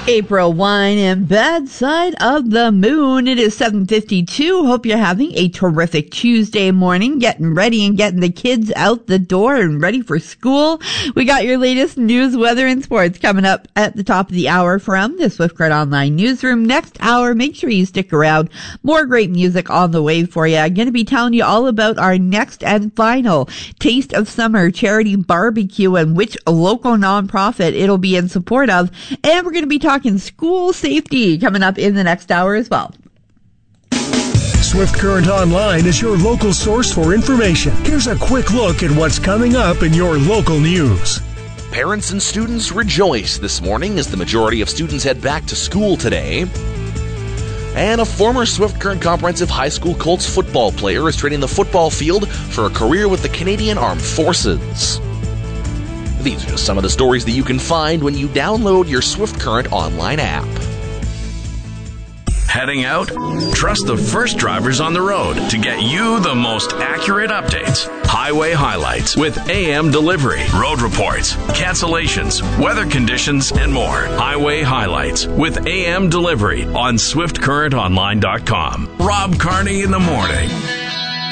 April wine and bad side of the moon. It is 7:52. Hope you're having a terrific Tuesday morning, getting ready and getting the kids out the door and ready for school. We got your latest news, weather, and sports coming up at the top of the hour from the Swift Current Online Newsroom. Next hour, make sure you stick around. More great music on the way for you. I'm going to be telling you all about our next and final Taste of Summer charity barbecue and which local nonprofit it'll be in support of. And we're going to be talking school safety coming up in the next hour as well. Swift Current Online is your local source for information. Here's a quick look at what's coming up in your local news. Parents and students rejoice this morning as the majority of students head back to school today. And a former Swift Current Comprehensive High School Colts football player is training the football field for a career with the Canadian Armed Forces. These are just some of the stories that you can find when you download your Swift Current online app. Heading out? Trust the first drivers on the road to get you the most accurate updates. Highway highlights with AM delivery, road reports, cancellations, weather conditions, and more. Highway highlights with AM delivery on SwiftCurrentOnline.com. Rob Carney in the morning.